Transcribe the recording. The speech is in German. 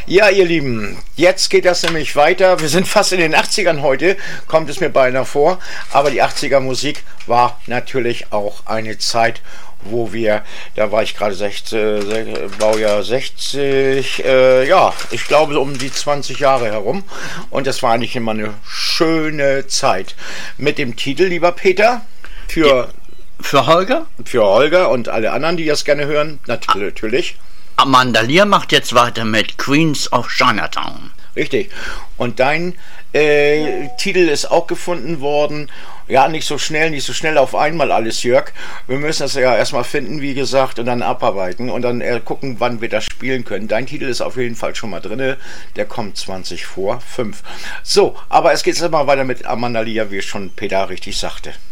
Ja, ihr Lieben, jetzt geht das nämlich weiter. Wir sind fast in den 80ern heute, kommt es mir beinahe vor. Aber die 80er Musik war natürlich auch eine Zeit, wo wir, da war ich gerade 60, Baujahr 60, ja, ich glaube so um die 20 Jahre herum. Und das war eigentlich immer eine schöne Zeit. Mit dem Titel, lieber Peter, für Holger? Für Holger und alle anderen, die das gerne hören, natürlich. Amanda Lear macht jetzt weiter mit Queens of Chinatown. Richtig. Und dein Titel ist auch gefunden worden. Ja, nicht so schnell auf einmal alles, Jörg. Wir müssen das ja erstmal finden, wie gesagt, und dann abarbeiten und dann gucken, wann wir das spielen können. Dein Titel ist auf jeden Fall schon mal drin. Der kommt 20 vor 5. So, aber es geht jetzt mal weiter mit Amanda Lear, wie schon Peter richtig sagte.